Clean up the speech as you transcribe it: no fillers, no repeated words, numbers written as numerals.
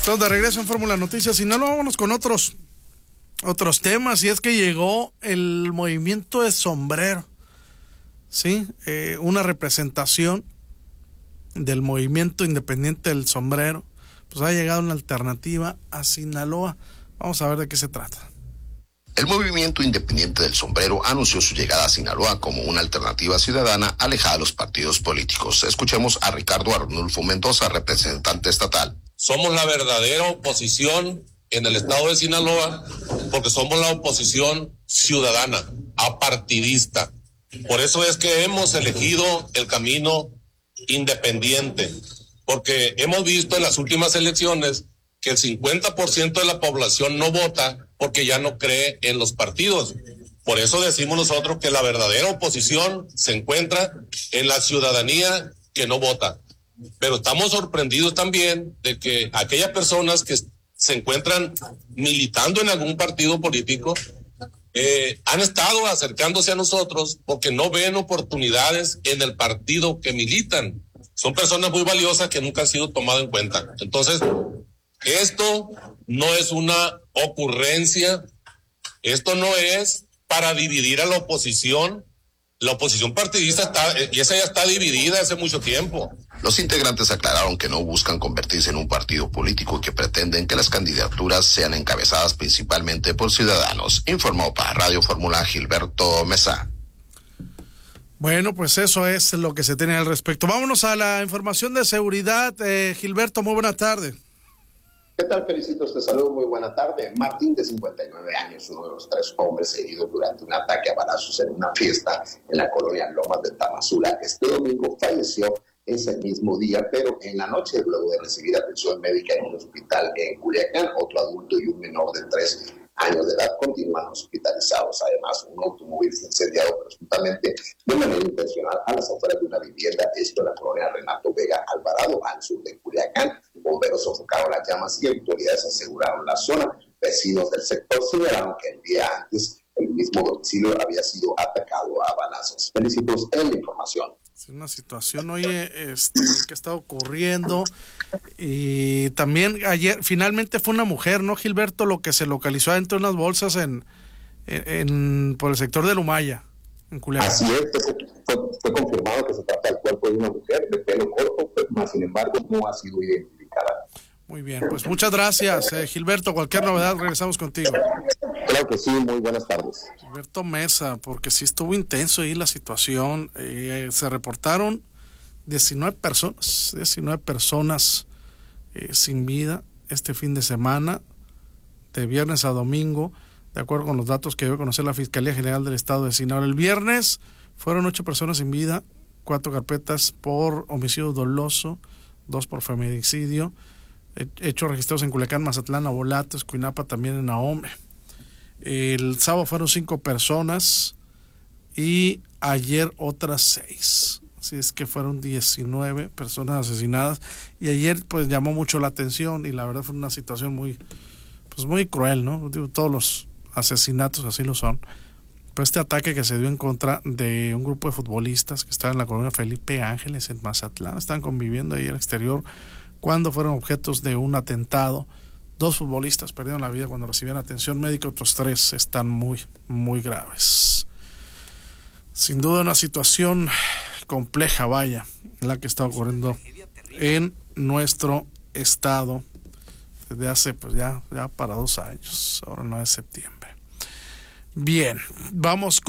Estamos de regreso en Fórmula Noticias y no lo vámonos con otros temas, y es que llegó el movimiento de sombrero, ¿sí? Una representación del movimiento independiente del sombrero. Pues ha llegado una alternativa a Sinaloa. Vamos a ver de qué se trata. El movimiento independiente del sombrero anunció su llegada a Sinaloa como una alternativa ciudadana alejada de los partidos políticos. Escuchemos a Ricardo Arnulfo Mendoza, representante estatal. Somos la verdadera oposición en el estado de Sinaloa porque somos la oposición ciudadana, apartidista. Por eso es que hemos elegido el camino independiente, porque hemos visto en las últimas elecciones que el 50% de la población no vota porque ya no cree en los partidos. Por eso decimos nosotros que la verdadera oposición se encuentra en la ciudadanía que no vota. Pero estamos sorprendidos también de que aquellas personas que se encuentran militando en algún partido político han estado acercándose a nosotros porque no ven oportunidades en el partido que militan. Son personas muy valiosas que nunca han sido tomadas en cuenta. Entonces, esto no es una ocurrencia, esto no es para dividir a la oposición. La oposición partidista esa ya está dividida hace mucho tiempo. Los integrantes aclararon que no buscan convertirse en un partido político y que pretenden que las candidaturas sean encabezadas principalmente por ciudadanos. Informó para Radio Fórmula Gilberto Mesa. Bueno, pues eso es lo que se tiene al respecto. Vámonos a la información de seguridad. Gilberto, muy buena tarde. ¿Qué tal? Felicitos, te saludo, muy buena tarde. Martín, de 59 años, uno de los 3 hombres heridos durante un ataque a balazos en una fiesta en la colonia Lomas de Tamazula este domingo, falleció ese mismo día, pero en la noche, luego de recibir atención médica en un hospital en Culiacán. Otro adulto y un menor de 3 años de edad continúan hospitalizados. Además, un automóvil fue incendiado presuntamente de manera intencional a las afueras de una vivienda, esto en la colonia Renato Vega Alvarado, al sur de Culiacán. Bomberos sofocaron las llamas y autoridades aseguraron la zona. Vecinos del sector señalaron que el día antes el mismo domicilio había sido atacado a balazos. Felicitos en la información. Es una situación, oye, que está ocurriendo. Y también ayer finalmente fue una mujer, ¿no, Gilberto? Lo que se localizó adentro de unas bolsas por el sector de Lumaya, en Culiacán. Así es, fue confirmado que se trata del cuerpo de una mujer de pelo corto, pero sin embargo no ha sido identificada. Muy bien, pues muchas gracias, Gilberto. Cualquier novedad regresamos contigo. Claro que sí, muy buenas tardes. Gilberto Mesa, porque sí estuvo intenso ahí la situación. Se reportaron 19 personas sin vida este fin de semana, de viernes a domingo, de acuerdo con los datos que dio a conocer la Fiscalía General del Estado de Sinaloa. El viernes fueron 8 personas sin vida, 4 carpetas por homicidio doloso, 2 por feminicidio, hechos registrados en Culiacán, Mazatlán, Navojoa, Escuinapa, también en Ahome. El sábado fueron 5 personas y ayer otras 6. Así es que fueron 19 personas asesinadas. Y ayer pues llamó mucho la atención y la verdad fue una situación muy cruel, ¿no? Digo, todos los asesinatos así lo son. Pero este ataque que se dio en contra de un grupo de futbolistas que estaban en la colonia Felipe Ángeles en Mazatlán, estaban conviviendo ahí al exterior cuando fueron objetos de un atentado. 2 futbolistas perdieron la vida cuando recibían atención médica, otros 3 están muy, muy graves. Sin duda una situación compleja, vaya, la que está ocurriendo en nuestro estado desde hace pues ya para 2 años, ahora 9 de septiembre. Bien, vamos con